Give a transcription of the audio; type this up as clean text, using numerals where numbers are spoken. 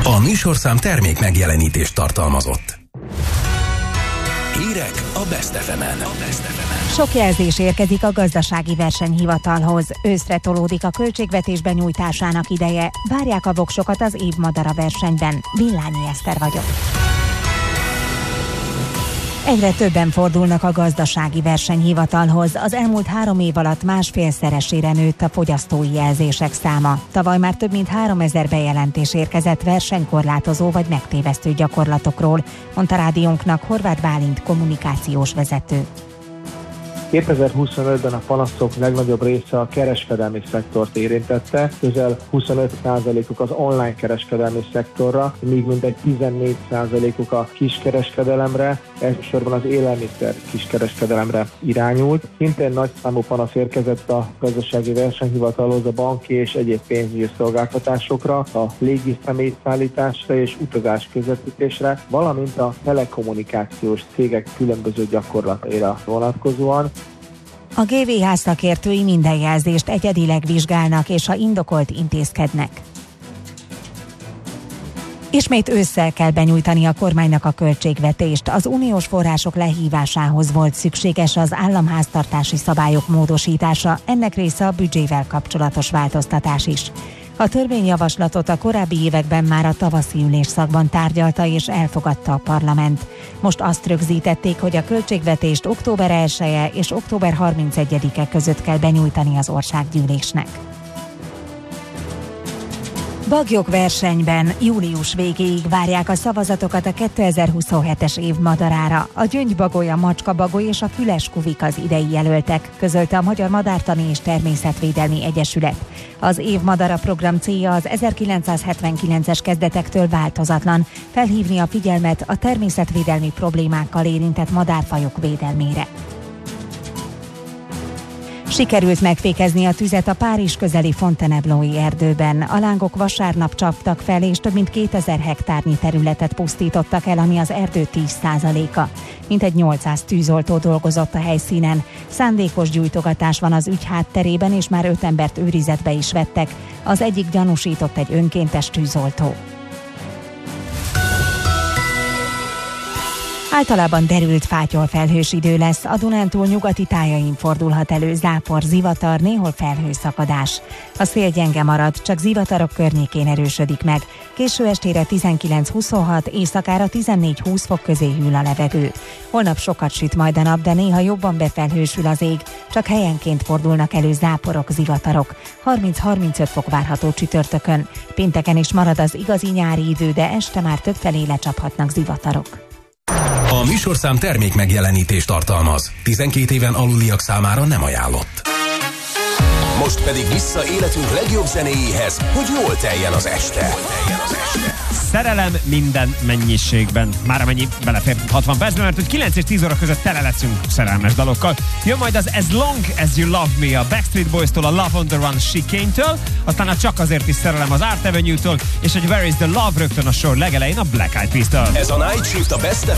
A műsorszám termék megjelenítést tartalmazott. Hírek a Best FM-en. Sok jelzés érkezik a gazdasági versenyhivatalhoz. Őszre tolódik a költségvetés benyújtásának ideje. Várják a voksokat az év madara versenyben. Villányi Eszter vagyok. Egyre többen fordulnak a gazdasági versenyhivatalhoz. Az elmúlt 3 év alatt 1,5-szeresére nőtt a fogyasztói jelzések száma. Tavaly már több mint 3000 bejelentés érkezett versenykorlátozó vagy megtévesztő gyakorlatokról, mondta rádiónknak Horváth Bálint kommunikációs vezető. 2025-ben a panaszok legnagyobb része a kereskedelmi szektort érintette, közel 25%-uk az online kereskedelmi szektorra, míg mintegy 14%-uk a kiskereskedelemre, elsősorban az élelmiszer kiskereskedelemre irányult. Szintén nagy számú panasz érkezett a gazdasági versenyhivatalhoz a banki és egyéb pénzügyi szolgáltatásokra, a légi személyszállításra és utazás közvetítésre, valamint a telekommunikációs cégek különböző gyakorlataira vonatkozóan. A GVH szakértői minden jelzést egyedileg vizsgálnak, és ha indokolt, intézkednek. Ismét ősszel kell benyújtani a kormánynak a költségvetést. Az uniós források lehívásához volt szükséges az államháztartási szabályok módosítása, ennek része a büdzsével kapcsolatos változtatás is. A törvényjavaslatot a korábbi években már a tavaszi ülésszakban tárgyalta és elfogadta a parlament. Most azt rögzítették, hogy a költségvetést október 1-e és október 31-e között kell benyújtani az országgyűlésnek. Baglyok versenyben július végéig várják a szavazatokat a 2027-es év madarára. A gyöngybagoly, a macskabagoly és a füles kuvik az idei jelöltek, közölte a Magyar Madártani és Természetvédelmi Egyesület. Az év madara program célja az 1979-es kezdetektől változatlan, felhívni a figyelmet a természetvédelmi problémákkal érintett madárfajok védelmére. Sikerült megfékezni a tüzet a Párizs közeli Fontainebleau-i erdőben. A lángok vasárnap csaptak fel, és több mint 2000 hektárnyi területet pusztítottak el, ami az erdő 10%-a. Mintegy 800 tűzoltó dolgozott a helyszínen. Szándékos gyújtogatás van az ügy hátterében, és már 5 embert őrizetbe is vettek. Az egyik gyanúsított egy önkéntes tűzoltó. Általában derült fátyolfelhős idő lesz, a Dunántúl nyugati tájain fordulhat elő zápor, zivatar, néhol felhőszakadás. A szél gyenge marad, csak zivatarok környékén erősödik meg. Késő estére 19-26, éjszakára 14-20 fok közé hűl a levegő. Holnap sokat süt majd a nap, de néha jobban befelhősül az ég, csak helyenként fordulnak elő záporok, zivatarok. 30-35 fok várható csütörtökön. Pénteken is marad az igazi nyári idő, de este már többfelé lecsaphatnak zivatarok. A műsorszám termék megjelenítést tartalmaz. 12 éven aluliak számára nem ajánlott. Most pedig vissza életünk legjobb zenéjéhez, hogy jól teljen az este. Szerelem minden mennyiségben. Már amennyi belefér 60 percben, mert hogy 9 és 10 óra között tele leszünk szerelmes dalokkal. Jön majd az As Long As You Love Me a Backstreet Boys-tól, a Love on the Run Chicane-től, aztán a Csak azért is szerelem az Art Avenue-től, és egy Where is the Love rögtön a sor legelején a Black Eyed Peas-től. Ez a Night Shift a Best